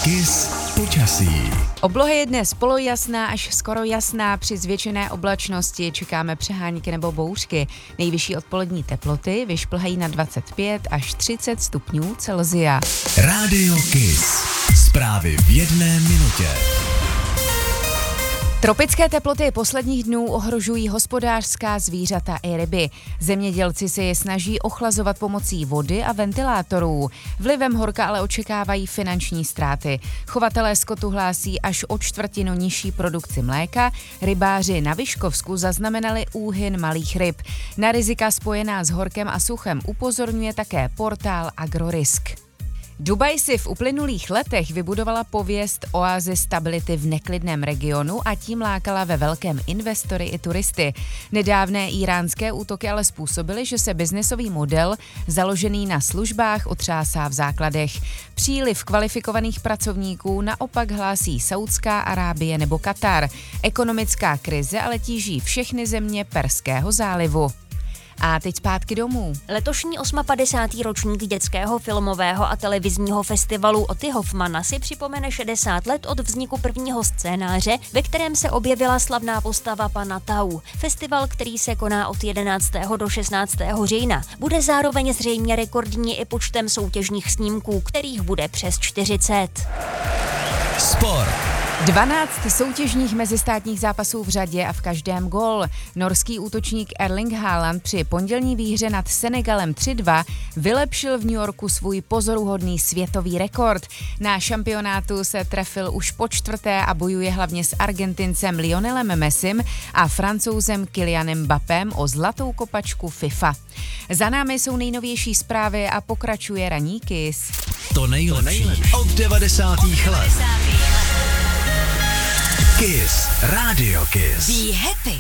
KIS počasí. Obloha je dnes polojasná až skoro jasná, při zvětšené oblačnosti čekáme přehánky nebo bouřky. Nejvyšší odpolední teploty vyšplhají na 25 až 30 stupňů Celsia. Rádio KIS. Zprávy v jedné minutě. Tropické teploty posledních dnů ohrožují hospodářská zvířata i ryby. Zemědělci se je snaží ochlazovat pomocí vody a ventilátorů. Vlivem horka ale očekávají finanční ztráty. Chovatelé skotu hlásí až o čtvrtinu nižší produkci mléka. Rybáři na Vyškovsku zaznamenali úhyn malých ryb. Na rizika spojená s horkem a suchem upozorňuje také portál Agrorisk. Dubaj si v uplynulých letech vybudovala pověst oázy stability v neklidném regionu a tím lákala ve velkém investory i turisty. Nedávné íránské útoky ale způsobily, že se biznesový model založený na službách otřásá v základech. Příliv kvalifikovaných pracovníků naopak hlásí Saudská Arábie nebo Katar. Ekonomická krize ale tíží všechny země Perského zálivu. A teď zpátky domů. Letošní 58. ročník dětského filmového a televizního festivalu Oty Hoffmana si připomene 60 let od vzniku prvního scénáře, ve kterém se objevila slavná postava pana Tau. Festival, který se koná od 11. do 16. října, bude zároveň zřejmě rekordní i počtem soutěžních snímků, kterých bude přes 40. Sport. 12 soutěžních mezistátních zápasů v řadě a v každém gól. Norský útočník Erling Haaland při pondělní výhře nad Senegalem 3-2 vylepšil v New Yorku svůj pozoruhodný světový rekord. Na šampionátu se trefil už po čtvrté a bojuje hlavně s Argentincem Lionelem Messim a Francouzem Kylianem Mbappém o zlatou kopačku FIFA. Za námi jsou nejnovější zprávy a pokračuje ranní KIS. To nejlepší od 90. let. KIS. Rádio KIS. Be happy.